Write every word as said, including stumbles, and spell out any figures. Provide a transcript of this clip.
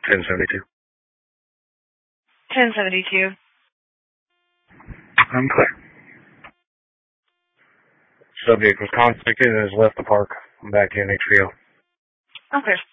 ten seventy-two. ten seventy-two. I'm clear. Subject was contacted and has left the park. I'm back to you next video. Okay.